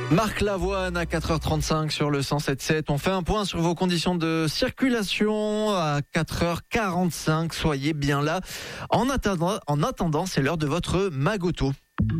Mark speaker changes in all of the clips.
Speaker 1: Marc Lavoine à 4h35 sur le 107.7. On fait un point sur vos conditions de circulation à 4h45. Soyez bien là. En attendant, c'est l'heure de votre Magoto.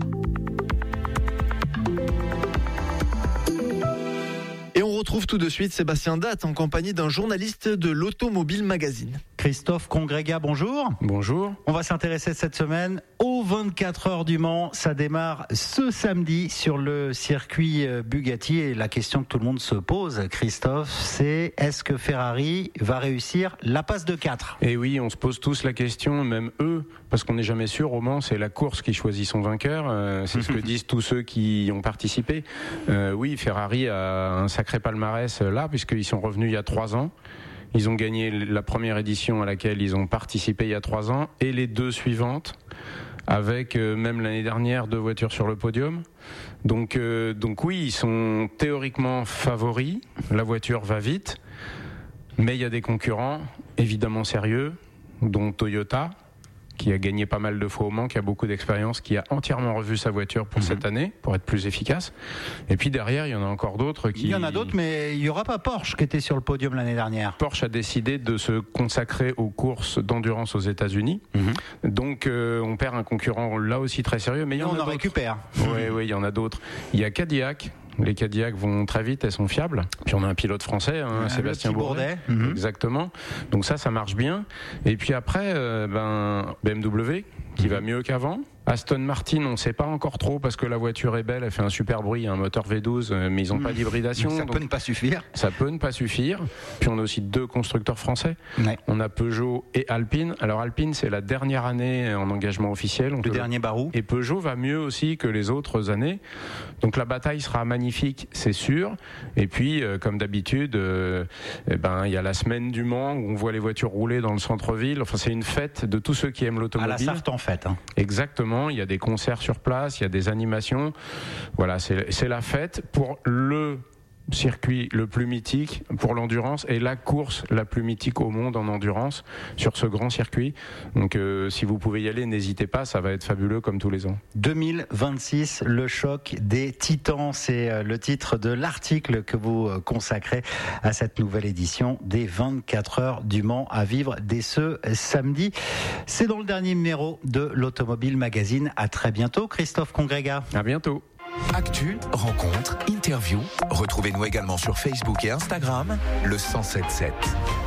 Speaker 1: Et on retrouve tout de suite Sébastien Datte en compagnie d'un journaliste de l'Automobile Magazine.
Speaker 2: Christophe Congrega, bonjour.
Speaker 3: Bonjour.
Speaker 2: On va s'intéresser cette semaine aux 24 heures du Mans. Ça démarre ce samedi sur le circuit Bugatti. Et la question que tout le monde se pose, Christophe, c'est est-ce que Ferrari va réussir la passe de 4 ?
Speaker 3: Et oui, on se pose tous la question, même eux, parce qu'on n'est jamais sûr. Au Mans, c'est la course qui choisit son vainqueur. C'est ce que disent tous ceux qui y ont participé. Oui, Ferrari a un sacré palmarès là, puisqu'ils sont revenus il y a 3 ans. Ils ont gagné la première édition à laquelle ils ont participé il y a 3 ans et les 2 suivantes, avec même l'année dernière 2 voitures sur le podium. Donc oui, ils sont théoriquement favoris. La voiture va vite, mais il y a des concurrents évidemment sérieux, dont Toyota, qui a gagné pas mal de fois au Mans, qui a beaucoup d'expérience, qui a entièrement revu sa voiture pour cette année, pour être plus efficace. Et puis derrière, il y en a encore d'autres qui...
Speaker 2: Il y en a d'autres, mais il n'y aura pas Porsche qui était sur le podium l'année dernière.
Speaker 3: Porsche a décidé de se consacrer aux courses d'endurance aux États-Unis. Donc on perd un concurrent là aussi très sérieux, mais il y en a
Speaker 2: on en
Speaker 3: d'autres.
Speaker 2: récupère.
Speaker 3: Oui, il y en a d'autres. Il y a Cadillac. Les Cadillac vont très vite, elles sont fiables. Puis on a un pilote français, Sébastien Bourdet. Exactement. Donc ça marche bien. Et puis après, BMW, qui va mieux qu'avant. Aston Martin, on ne sait pas encore trop parce que la voiture est belle, elle fait un super bruit, un moteur V12, mais ils n'ont pas d'hybridation.
Speaker 2: Ça peut ne pas suffire.
Speaker 3: Ça peut ne pas suffire. Puis on a aussi 2 constructeurs français.
Speaker 2: Ouais.
Speaker 3: On a Peugeot et Alpine. Alors Alpine, c'est la dernière année en engagement officiel.
Speaker 2: Le dernier Barou.
Speaker 3: Et Peugeot va mieux aussi que les autres années. Donc la bataille sera magnifique, c'est sûr. Et puis, comme d'habitude, il y a la semaine du Mans où on voit les voitures rouler dans le centre-ville. Enfin, c'est une fête de tous ceux qui aiment l'automobile.
Speaker 2: À la Sarthe, en fait.
Speaker 3: Exactement. Il y a des concerts sur place, il y a des animations. Voilà, c'est la fête pour le circuit le plus mythique pour l'endurance et la course la plus mythique au monde en endurance sur ce grand circuit. Donc si vous pouvez y aller, n'hésitez pas, ça va être fabuleux comme tous les ans.
Speaker 2: 2026, le choc des titans, c'est le titre de l'article que vous consacrez à cette nouvelle édition des 24 heures du Mans à vivre dès ce samedi. C'est dans le dernier numéro de l'Automobile Magazine. À très bientôt, Christophe Congrega.
Speaker 3: À bientôt.
Speaker 4: Actu, rencontres, interviews. Retrouvez-nous également sur Facebook et Instagram, le 107.7.